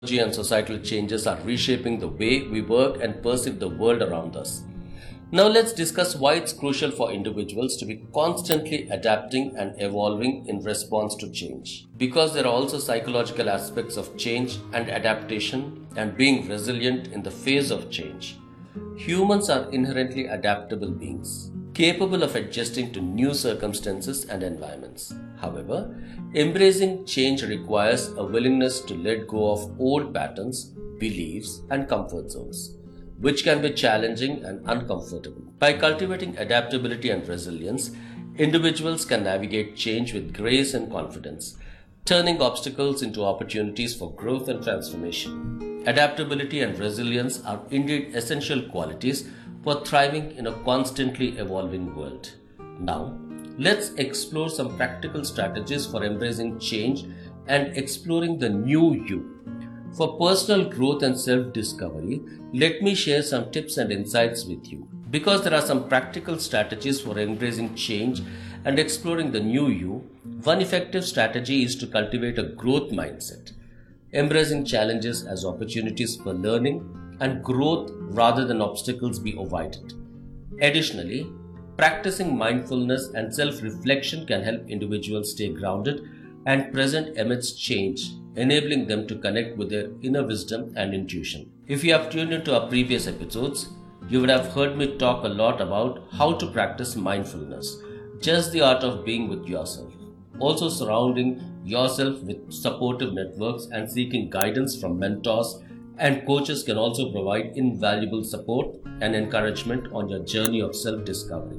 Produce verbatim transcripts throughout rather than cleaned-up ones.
And societal changes are reshaping the way we work and perceive the world around us. Now let's discuss why it's crucial for individuals to be constantly adapting and evolving in response to change. Because there are also psychological aspects of change and adaptation and being resilient in the face of change. Humans are inherently adaptable beings, capable of adjusting to new circumstances and environments. However, embracing change requires a willingness to let go of old patterns, beliefs, and comfort zones, which can be challenging and uncomfortable. By cultivating adaptability and resilience, individuals can navigate change with grace and confidence, turning obstacles into opportunities for growth and transformation. Adaptability and resilience are indeed essential qualities for thriving in a constantly evolving world. Now, let's explore some practical strategies for embracing change and exploring the new you. For personal growth and self-discovery, let me share some tips and insights with you. Because there are some practical strategies for embracing change and exploring the new you, one effective strategy is to cultivate a growth mindset, embracing challenges as opportunities for learning and growth rather than obstacles be avoided. Additionally, practicing mindfulness and self-reflection can help individuals stay grounded and present amidst change, enabling them to connect with their inner wisdom and intuition. If you have tuned into our previous episodes, you would have heard me talk a lot about how to practice mindfulness, just the art of being with yourself. Also surrounding yourself with supportive networks and seeking guidance from mentors and coaches can also provide invaluable support and encouragement on your journey of self-discovery.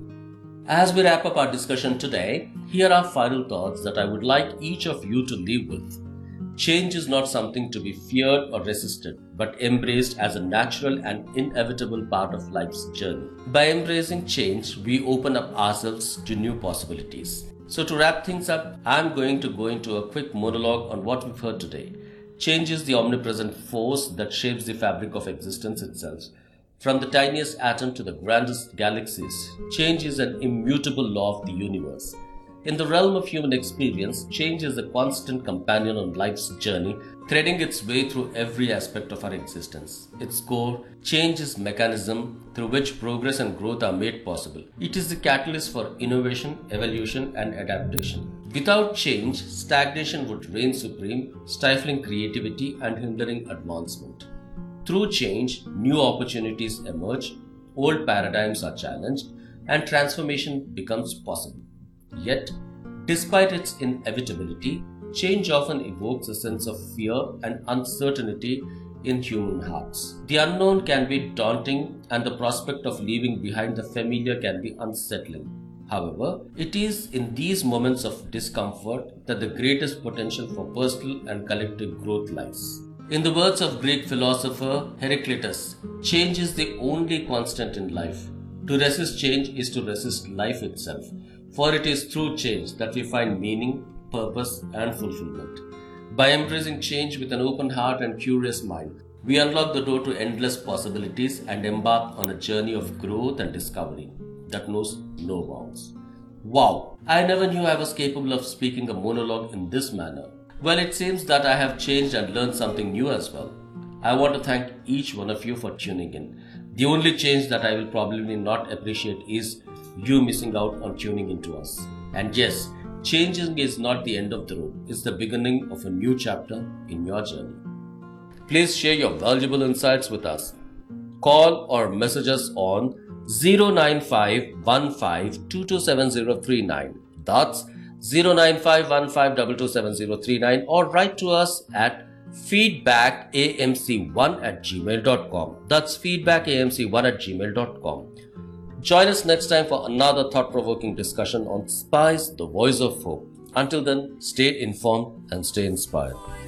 As we wrap up our discussion today, here are final thoughts that I would like each of you to leave with. Change is not something to be feared or resisted, but embraced as a natural and inevitable part of life's journey. By embracing change, we open up ourselves to new possibilities. So to wrap things up, I'm going to go into a quick monologue on what we've heard today. Change is the omnipresent force that shapes the fabric of existence itself. From the tiniest atom to the grandest galaxies, change is an immutable law of the universe. In the realm of human experience, change is a constant companion on life's journey, threading its way through every aspect of our existence. Its core, change is the mechanism through which progress and growth are made possible. It is the catalyst for innovation, evolution, and adaptation. Without change, stagnation would reign supreme, stifling creativity and hindering advancement. Through change, new opportunities emerge, old paradigms are challenged, and transformation becomes possible. Yet, despite its inevitability, change often evokes a sense of fear and uncertainty in human hearts. The unknown can be daunting, and the prospect of leaving behind the familiar can be unsettling. However, it is in these moments of discomfort that the greatest potential for personal and collective growth lies. In the words of Greek philosopher Heraclitus, change is the only constant in life. To resist change is to resist life itself, for it is through change that we find meaning, purpose, and fulfillment. By embracing change with an open heart and curious mind, we unlock the door to endless possibilities and embark on a journey of growth and discovery that knows no bounds. Wow, I never knew I was capable of speaking a monologue in this manner. Well, it seems that I have changed and learned something new as well. I want to thank each one of you for tuning in. The only change that I will probably not appreciate is you missing out on tuning into us. And yes, changing is not the end of the road. It's the beginning of a new chapter in your journey. Please share your valuable insights with us. Call or message us on zero nine five one five two two seven zero three nine. That's zero nine five one five two two seven zero three nine, or write to us at feedback a m c one at gmail dot com. That's feedback a m c one at gmail dot com. Join us next time for another thought-provoking discussion on Spice, the Voice of Hope. Until then, stay informed and stay inspired.